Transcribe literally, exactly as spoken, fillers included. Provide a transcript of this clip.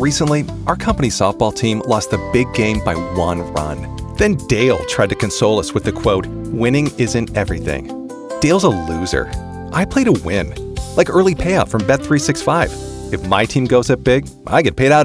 Recently, our company softball team lost the big game by one run. Then Dale tried to console us with the quote, "Winning isn't everything." Dale's a loser. I play to win, like early payout from Bet three sixty-five. If my team goes up big, I get paid out